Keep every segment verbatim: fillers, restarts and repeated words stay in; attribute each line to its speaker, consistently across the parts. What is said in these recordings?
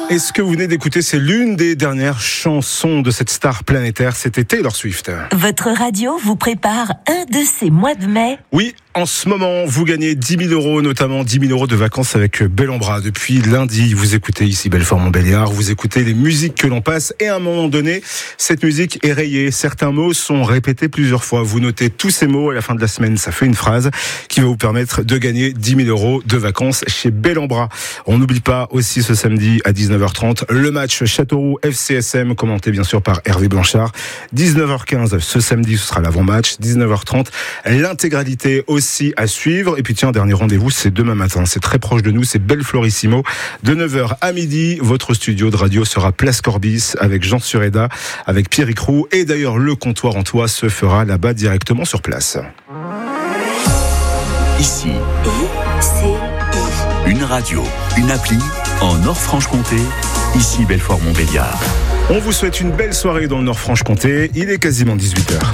Speaker 1: Et ce que vous venez d'écouter, c'est l'une des dernières chansons de cette star planétaire, c'était Taylor Swift.
Speaker 2: Votre radio vous prépare un de ces mois de mai.
Speaker 1: Oui, en ce moment, vous gagnez dix mille euros, notamment dix mille euros de vacances avec Bel en Bras. Depuis lundi, vous écoutez ici Belfort-Montbéliard, vous écoutez les musiques que l'on passe et à un moment donné, cette musique est rayée. Certains mots sont répétés plusieurs fois. Vous notez tous ces mots à la fin de la semaine, ça fait une phrase qui va vous permettre de gagner dix mille euros de vacances chez Bel en Bras. On n'oublie pas aussi ce samedi à dix-neuf heures trente, le match Châteauroux F C S M, commenté bien sûr par Hervé Blanchard. dix-neuf heures quinze, ce samedi, ce sera l'avant-match. dix-neuf heures trente, l'intégralité aussi à suivre. Et puis tiens, dernier rendez-vous, c'est demain matin. C'est très proche de nous, c'est Belflorissimo. De neuf heures à midi, votre studio de radio sera Place Corbis avec Jean Sureda, avec Pierre Icrou. Et d'ailleurs, le comptoir en toit se fera là-bas directement sur place.
Speaker 3: Ici, une radio, une appli en Nord-Franche-Comté. Ici Belfort-Montbéliard.
Speaker 1: On vous souhaite une belle soirée dans le Nord-Franche-Comté. Il est quasiment dix-huit heures.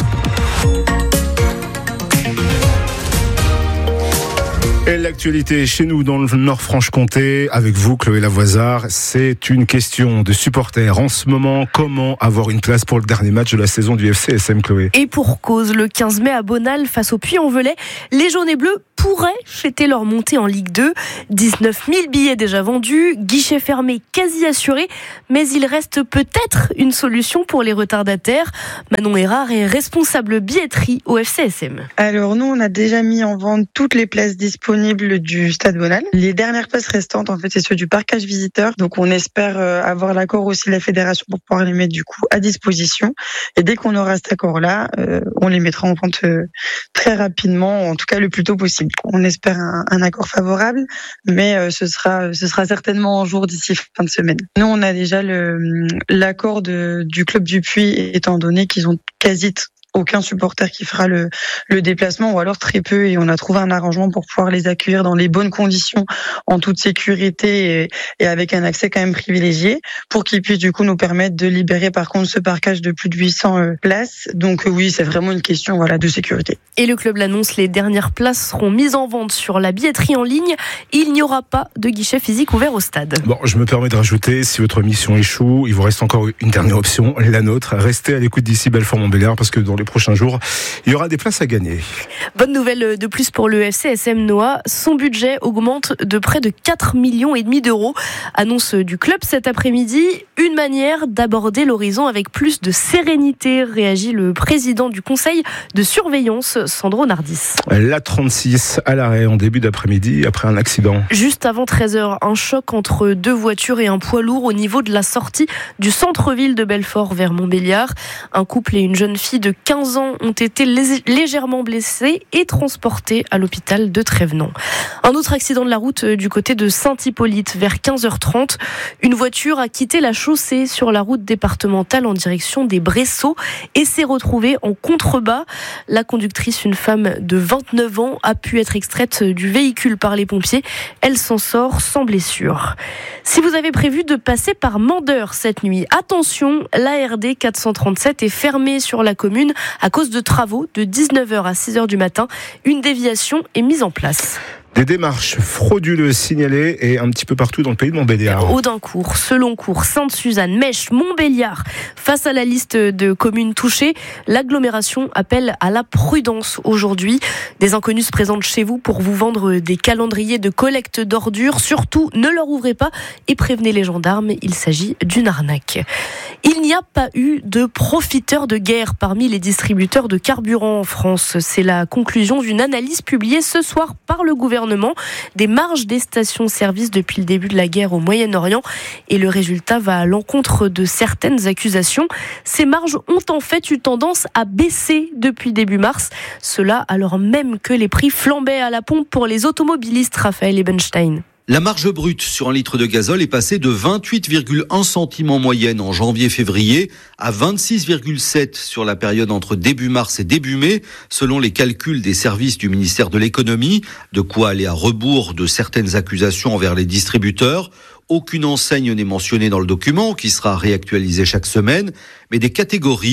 Speaker 1: Et l'actualité chez nous dans le Nord-Franche-Comté, avec vous Chloé Lavoisard, c'est une question de supporters. En ce moment, comment avoir une place pour le dernier match de la saison du F C S M, Chloé ?
Speaker 4: Et pour cause, le quinze mai à Bonal, face au Puy-en-Velay, les jaunes et bleus pourraient fêter leur montée en Ligue deux. dix-neuf mille billets déjà vendus, guichet fermé quasi assuré, mais il reste peut-être une solution pour les retardataires. Manon Erard est responsable billetterie au F C S M.
Speaker 5: Alors nous, on a déjà mis en vente toutes les places disponibles du Stade Bonal. Les dernières places restantes, en fait, c'est ceux du parcage visiteur. Donc on espère avoir l'accord aussi de la fédération pour pouvoir les mettre du coup à disposition. Et dès qu'on aura cet accord-là, on les mettra en vente très rapidement, en tout cas le plus tôt possible. On espère un, un accord favorable, mais euh, ce sera ce sera certainement en jour d'ici fin de semaine. Nous, on a déjà le l'accord de, du club du Puy, étant donné qu'ils ont quasi t- aucun supporter qui fera le, le déplacement, ou alors très peu, et on a trouvé un arrangement pour pouvoir les accueillir dans les bonnes conditions, en toute sécurité et, et avec un accès quand même privilégié, pour qu'ils puissent du coup nous permettre de libérer par contre ce parcage de plus de huit cents euh, places. Donc euh, oui, c'est vraiment une question voilà de sécurité.
Speaker 4: Et le club l'annonce, les dernières places seront mises en vente sur la billetterie en ligne. Il n'y aura pas de guichet physique ouvert au stade.
Speaker 1: Bon, je me permets de rajouter, si votre mission échoue, il vous reste encore une dernière option, la nôtre. Restez à l'écoute d'ici Belfort-Montbéliard, parce que dans les prochains jours, il y aura des places à gagner.
Speaker 4: Bonne nouvelle de plus pour le F C S M Noah. Son budget augmente de près de quatre virgule cinq millions d'euros. Annonce du club cet après-midi. Une manière d'aborder l'horizon avec plus de sérénité, réagit le président du conseil de surveillance, Sandro Nardis.
Speaker 1: La trente-six à l'arrêt en début d'après-midi après un accident.
Speaker 4: Juste avant treize heures, un choc entre deux voitures et un poids lourd au niveau de la sortie du centre-ville de Belfort vers Montbéliard. Un couple et une jeune fille de quinze ans ont été légèrement blessés et transportés à l'hôpital de Trévenans. Un autre accident de la route du côté de Saint-Hippolyte vers quinze heures trente. Une voiture a quitté la chaussée sur la route départementale en direction des Bressaux et s'est retrouvée en contrebas. La conductrice, une femme de vingt-neuf ans, a pu être extraite du véhicule par les pompiers. Elle s'en sort sans blessure. Si vous avez prévu de passer par Mandeure cette nuit, attention, l'A R D quatre cent trente-sept est fermée sur la commune à cause de travaux de dix-neuf heures à six heures du matin. Une déviation est mise en place.
Speaker 1: Des démarches frauduleuses signalées et un petit peu partout dans le pays de Montbéliard.
Speaker 4: Audincourt, Seloncourt, Sainte-Suzanne, Mèche, Montbéliard. Face à la liste de communes touchées, l'agglomération appelle à la prudence aujourd'hui. Des inconnus se présentent chez vous pour vous vendre des calendriers de collecte d'ordures. Surtout, ne leur ouvrez pas et prévenez les gendarmes, il s'agit d'une arnaque. Il n'y a pas eu de profiteurs de guerre parmi les distributeurs de carburant en France. C'est la conclusion d'une analyse publiée ce soir par le gouvernement. Des marges des stations-service depuis le début de la guerre au Moyen-Orient, et le résultat va à l'encontre de certaines accusations. Ces marges ont en fait eu tendance à baisser depuis début mars, cela alors même que les prix flambaient à la pompe pour les automobilistes. Raphaël Ebenstein.
Speaker 6: La marge brute sur un litre de gazole est passée de vingt-huit virgule un centimes en moyenne en janvier-février à vingt-six virgule sept sur la période entre début mars et début mai, selon les calculs des services du ministère de l'économie, de quoi aller à rebours de certaines accusations envers les distributeurs. Aucune enseigne n'est mentionnée dans le document, qui sera réactualisé chaque semaine, mais des catégories: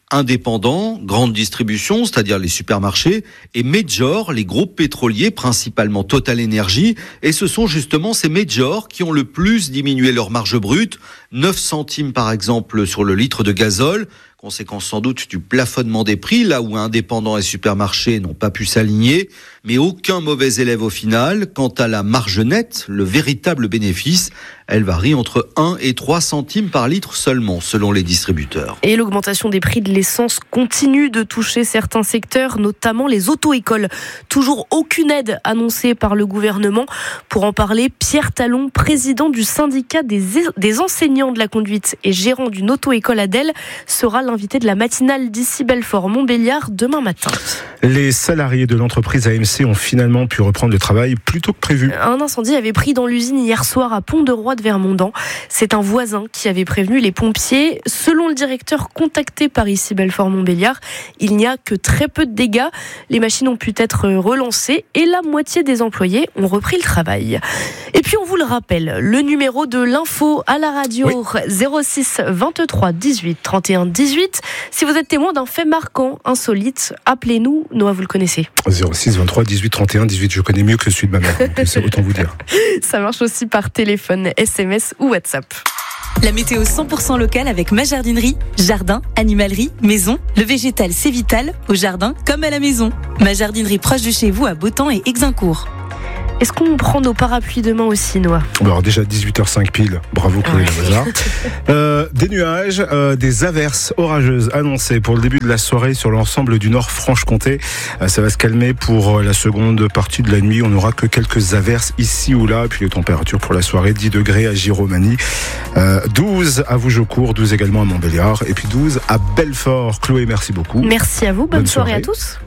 Speaker 6: Indépendants, grande distribution, c'est-à-dire les supermarchés, et majors, les groupes pétroliers, principalement Total Energy. Et ce sont justement ces majors qui ont le plus diminué leur marge brute, neuf centimes par exemple sur le litre de gazole. Conséquence sans doute du plafonnement des prix, là où indépendants et supermarchés n'ont pas pu s'aligner. Mais aucun mauvais élève au final. Quant à la marge nette, le véritable bénéfice, elle varie entre un et trois centimes par litre seulement, selon les distributeurs.
Speaker 4: Et l'augmentation des prix de l'essence continue de toucher certains secteurs, notamment les auto-écoles. Toujours aucune aide annoncée par le gouvernement. Pour en parler, Pierre Talon, président du syndicat des, des enseignants de la conduite et gérant d'une auto-école à Delle, sera l'invité de la matinale d'ici Belfort-Montbéliard demain matin.
Speaker 1: Les salariés de l'entreprise A M C ont finalement pu reprendre le travail plus tôt que prévu.
Speaker 4: Un incendie avait pris dans l'usine hier soir à Pont-de-Roi de Vermondans. C'est un voisin qui avait prévenu les pompiers. Selon le directeur contacté par ici Belfort-Montbéliard, il n'y a que très peu de dégâts. Les machines ont pu être relancées et la moitié des employés ont repris le travail. Et puis on vous le rappelle, le numéro de l'info à la radio, oui. zéro six vingt-trois dix-huit trente et un dix-huit. Si vous êtes témoin d'un fait marquant, insolite, appelez-nous. Noah, vous le connaissez.
Speaker 1: zéro six vingt-trois dix-huit trente et un dix-huit, je connais mieux que celui de ma mère, c'est autant vous dire.
Speaker 4: Ça marche aussi par téléphone, S M S ou WhatsApp.
Speaker 7: La météo cent pour cent locale avec ma jardinerie. Jardin, animalerie, maison. Le végétal, c'est vital, au jardin comme à la maison. Ma jardinerie proche de chez vous à Beautemps et Exincourt.
Speaker 4: Est-ce qu'on prend nos parapluies demain aussi, Noah ?
Speaker 1: Alors déjà dix-huit heures cinq pile, bravo Chloé
Speaker 4: ouais.
Speaker 1: Lavazard. euh, Des nuages, euh, des averses orageuses annoncées pour le début de la soirée sur l'ensemble du Nord Franche-Comté. Euh, ça va se calmer pour la seconde partie de la nuit. On n'aura que quelques averses ici ou là. Et puis les températures pour la soirée, dix degrés à Giromagny, euh, douze à Vougeaucourt, douze également à Montbéliard et puis douze à Belfort. Chloé, merci beaucoup.
Speaker 4: Merci à vous, bonne, bonne soirée.
Speaker 1: soirée
Speaker 4: à tous.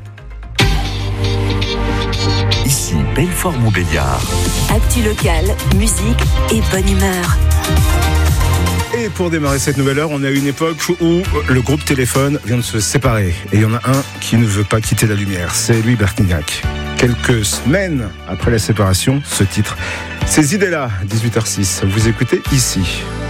Speaker 3: Ici Belfort-Montbéliard.
Speaker 2: Actu local, musique et bonne humeur.
Speaker 1: Et pour démarrer cette nouvelle heure, on est à une époque où le groupe Téléphone vient de se séparer. Et il y en a un qui ne veut pas quitter la lumière, c'est Louis Bertignac. Quelques semaines après la séparation, ce titre, ces idées-là, dix-huit heures six, vous écoutez ici.